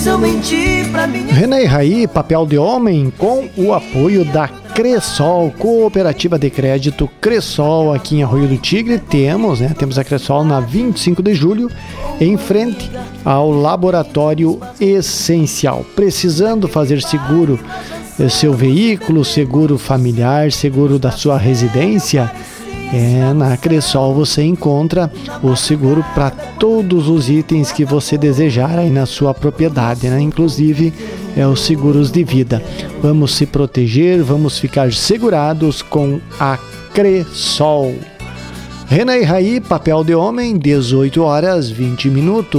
eu menti pra mim. Renan e Raí, papel de homem, com o apoio da Cressol, Cooperativa de Crédito Cressol, aqui em Arroio do Tigre. Temos a Cressol na 25 de julho, em frente ao Laboratório Essencial. Precisando fazer seguro seu veículo, seguro familiar, seguro da sua residência, na Cressol você encontra o seguro para todos os itens que você desejar aí na sua propriedade, né? Inclusive os seguros de vida. Vamos se proteger, vamos ficar segurados com a Cressol. Renan e Raí, papel de homem, 18 horas 20 minutos.